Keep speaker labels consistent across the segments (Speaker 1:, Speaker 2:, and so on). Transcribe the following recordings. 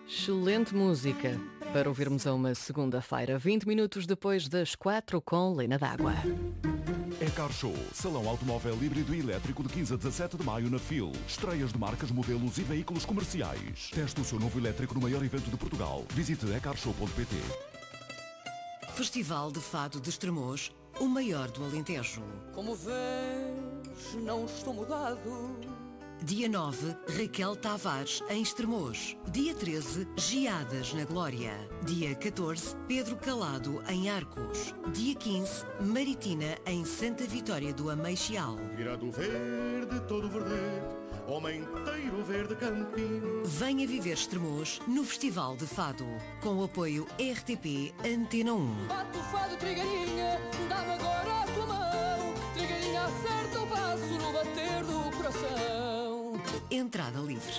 Speaker 1: Excelente música para ouvirmos a uma segunda-feira, 20 minutos depois das 4 com Lena D'Água.
Speaker 2: É Car Show, salão automóvel híbrido e elétrico de 15 a 17 de maio na FIL. Estreias de marcas, modelos e veículos comerciais. Teste o seu novo elétrico no maior evento de Portugal. Visite ecarshow.pt.
Speaker 3: Festival de Fado de Estremoz, o maior do Alentejo.
Speaker 4: Como vês, não estou mudado.
Speaker 3: Dia 9, Raquel Tavares, em Estremoz. Dia 13, Geadas na Glória. Dia 14, Pedro Calado, em Arcos. Dia 15, Maritina, em Santa Vitória do Ameixal.
Speaker 5: Virado verde, todo verdete, homem inteiro verde campinho.
Speaker 3: Venha viver Estremoz no Festival de Fado, com o apoio RTP Antena 1.
Speaker 4: Bate o fado, Trigueirinha, dá-me agora a tua mão. Trigueirinha, acerta o passo no bater do coração.
Speaker 3: Entrada livre.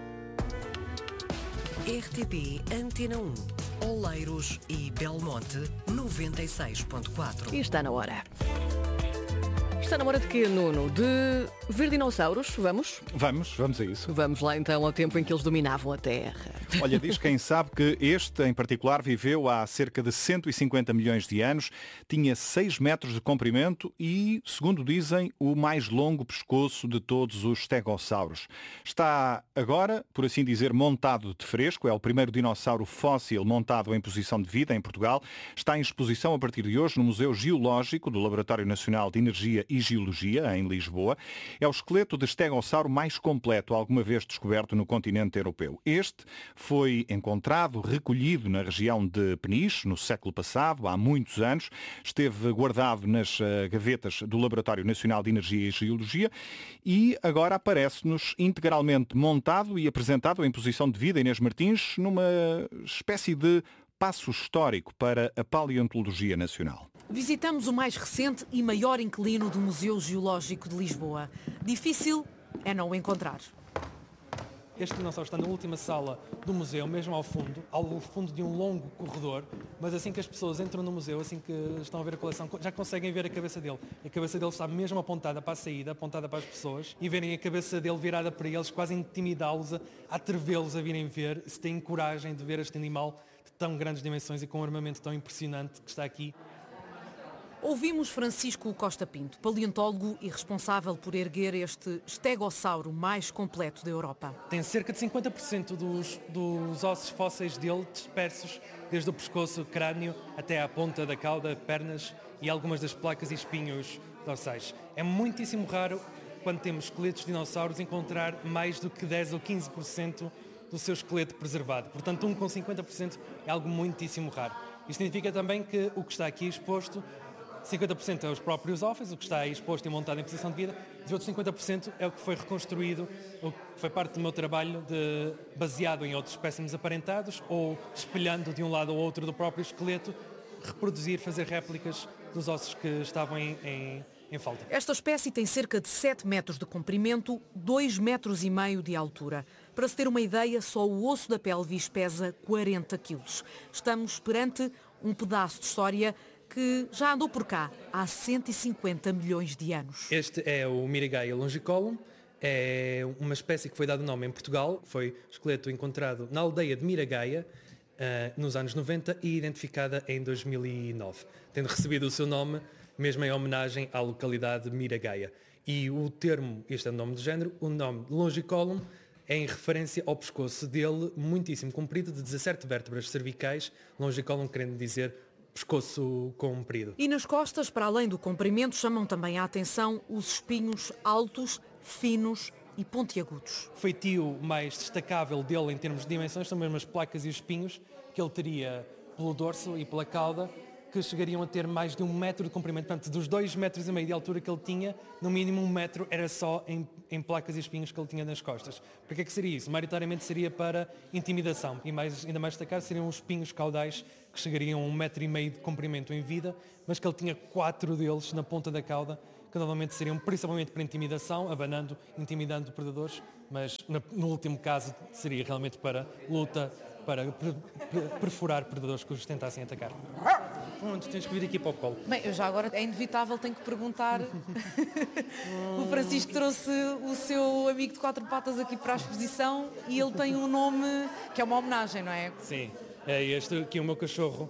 Speaker 3: RTP Antena 1, Oleiros e Belmonte 96.4.
Speaker 1: E está na hora. Está na hora de quê, Nuno? De ver dinossauros? Vamos?
Speaker 6: Vamos a isso.
Speaker 1: Vamos lá então ao tempo em que eles dominavam a Terra.
Speaker 6: Olha, diz quem sabe que este, em particular, viveu há cerca de 150 milhões de anos, tinha 6 metros de comprimento e, segundo dizem, o mais longo pescoço de todos os stegossauros. Está agora, por assim dizer, montado de fresco. É o primeiro dinossauro fóssil montado em posição de vida em Portugal. Está em exposição a partir de hoje no Museu Geológico do Laboratório Nacional de Energia e Geologia, em Lisboa. É o esqueleto de estegossauro mais completo alguma vez descoberto no continente europeu. Este foi encontrado, recolhido na região de Peniche, no século passado, há muitos anos. Esteve guardado nas gavetas do Laboratório Nacional de Energia e Geologia e agora aparece-nos integralmente montado e apresentado em posição de vida, Inês Martins, numa espécie de passo histórico para a paleontologia nacional.
Speaker 7: Visitamos o mais recente e maior inquilino do Museu Geológico de Lisboa. Difícil é não o encontrar.
Speaker 8: Este dinossauro está na última sala do museu, mesmo ao fundo de um longo corredor, mas assim que as pessoas entram no museu, assim que estão a ver a coleção, já conseguem ver a cabeça dele. A cabeça dele está mesmo apontada para a saída, apontada para as pessoas, e verem a cabeça dele virada para eles, quase intimidá-los, a atrevê-los a virem ver, se têm coragem de ver este animal de tão grandes dimensões e com um armamento tão impressionante que está aqui.
Speaker 7: Ouvimos Francisco Costa Pinto, paleontólogo e responsável por erguer este estegossauro mais completo da Europa.
Speaker 8: Tem cerca de 50% dos ossos fósseis dele dispersos, desde o pescoço, crânio, até à ponta da cauda, pernas e algumas das placas e espinhos dorsais. É muitíssimo raro, quando temos esqueletos de dinossauros, encontrar mais do que 10 ou 15% do seu esqueleto preservado. Portanto, com 50% é algo muitíssimo raro. Isto significa também que o que está aqui exposto, 50% é os próprios ósseos, o que está aí exposto e montado em posição de vida, e os outros 50% é o que foi reconstruído, o que foi parte do meu trabalho baseado em outros espécimes aparentados ou espelhando de um lado ou outro do próprio esqueleto, reproduzir, fazer réplicas dos ossos que estavam em falta.
Speaker 7: Esta espécie tem cerca de 7 metros de comprimento, 2,5 metros de altura. Para se ter uma ideia, só o osso da pelvis pesa 40 quilos. Estamos perante um pedaço de história que já andou por cá há 150 milhões de anos.
Speaker 8: Este é o Miragaia longicolum, é uma espécie que foi dado nome em Portugal, foi esqueleto encontrado na aldeia de Miragaia, nos anos 90 e identificada em 2009, tendo recebido o seu nome mesmo em homenagem à localidade de Miragaia. E o termo, este é o nome do género, o nome longicolum é em referência ao pescoço dele, muitíssimo comprido, de 17 vértebras cervicais, longicolum querendo dizer pescoço comprido.
Speaker 7: E nas costas, para além do comprimento, chamam também a atenção os espinhos altos, finos e pontiagudos.
Speaker 8: O feitio mais destacável dele em termos de dimensões são mesmo as placas e os espinhos que ele teria pelo dorso e pela cauda, que chegariam a ter mais de 1 metro de comprimento. Portanto, dos 2,5 metros de altura que ele tinha, no mínimo 1 metro era só em placas e espinhos que ele tinha nas costas. Para que é que seria isso? Maioritariamente seria para intimidação. E ainda mais destacado seriam os espinhos caudais, que chegariam a 1,5 metro de comprimento em vida, mas que ele tinha 4 deles na ponta da cauda, que normalmente seriam principalmente para intimidação, abanando, intimidando predadores, mas no último caso seria realmente para luta, para perfurar predadores que os tentassem atacar. Pronto, tens que vir aqui para o colo.
Speaker 7: Bem, eu já agora é inevitável, tenho que perguntar. O Francisco trouxe o seu amigo de quatro patas aqui para a exposição e ele tem um nome que é uma homenagem, não é?
Speaker 8: Sim, é este aqui o meu cachorro.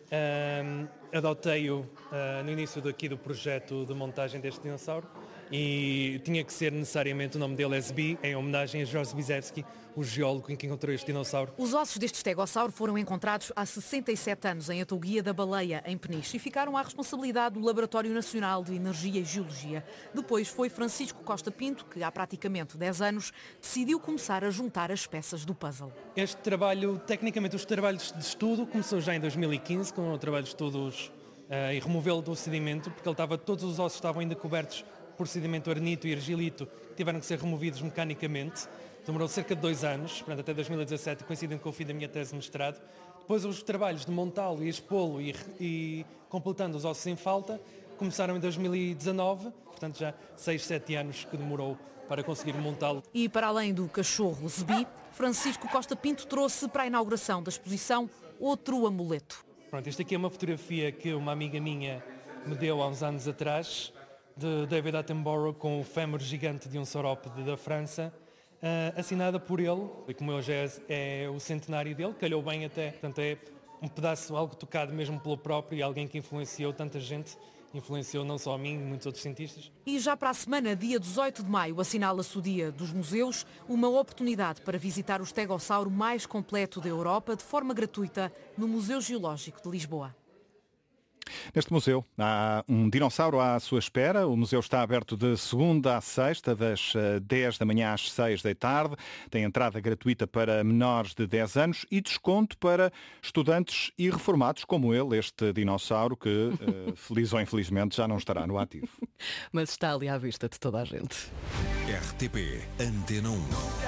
Speaker 8: Adotei-o no início do projeto de montagem deste dinossauro e tinha que ser necessariamente o nome dele SB, em homenagem a George Bizewski, o geólogo em que encontrou este dinossauro.
Speaker 7: Os ossos deste estegossauro foram encontrados há 67 anos em Atoguia da Baleia, em Peniche, e ficaram à responsabilidade do Laboratório Nacional de Energia e Geologia. Depois foi Francisco Costa Pinto, que há praticamente 10 anos, decidiu começar a juntar as peças do puzzle.
Speaker 8: Este trabalho, tecnicamente os trabalhos de estudo, começou já em 2015, com o trabalho de estudos e removê-lo do sedimento, porque todos os ossos estavam ainda cobertos por sedimento arenito e argilito, tiveram que ser removidos mecanicamente. Demorou cerca de 2 anos, portanto, até 2017, coincidente com o fim da minha tese de mestrado. Depois os trabalhos de montá-lo e expô-lo e completando os ossos em falta começaram em 2019, portanto já 6, 7 anos que demorou para conseguir montá-lo.
Speaker 7: E para além do cachorro Zebi, Francisco Costa Pinto trouxe para a inauguração da exposição outro amuleto.
Speaker 8: Pronto, isto aqui é uma fotografia que uma amiga minha me deu há uns anos atrás, de David Attenborough, com o fémur gigante de um saurópode da França, assinada por ele, e como hoje é o centenário dele, calhou bem até, portanto é um pedaço, algo tocado mesmo pelo próprio e alguém que influenciou tanta gente, influenciou não só a mim, muitos outros cientistas.
Speaker 7: E já para a semana, dia 18 de maio, assinala-se o Dia dos Museus, uma oportunidade para visitar o estegossauro mais completo da Europa de forma gratuita no Museu Geológico de Lisboa.
Speaker 6: Neste museu há um dinossauro à sua espera. O museu está aberto de segunda à sexta, das 10 da manhã às 6 da tarde. Tem entrada gratuita para menores de 10 anos e desconto para estudantes e reformados como ele, este dinossauro que, feliz ou infelizmente, já não estará no ativo.
Speaker 1: Mas está ali à vista de toda a gente.
Speaker 2: RTP Antena 1.